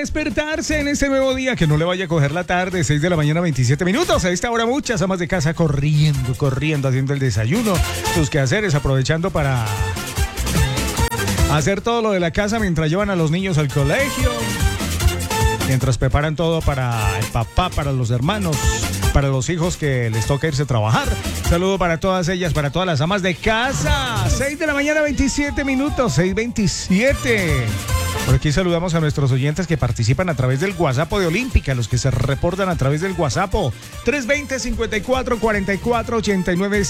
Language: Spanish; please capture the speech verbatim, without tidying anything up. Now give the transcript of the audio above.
despertarse en este nuevo día, que no le vaya a coger la tarde, seis de la mañana, veintisiete minutos. A esta hora muchas amas de casa corriendo, corriendo, haciendo el desayuno, sus quehaceres, aprovechando para hacer todo lo de la casa mientras llevan a los niños al colegio, mientras preparan todo para el papá, para los hermanos, para los hijos que les toca irse a trabajar. Saludo para todas ellas, para todas las amas de casa. seis de la mañana, veintisiete minutos, seis veintisiete. Por aquí saludamos a nuestros oyentes que participan a través del WhatsApp de Olímpica, los que se reportan a través del WhatsApp tres dos cero, cincuenta y cuatro, cuarenta y cuatro, ochenta y nueve.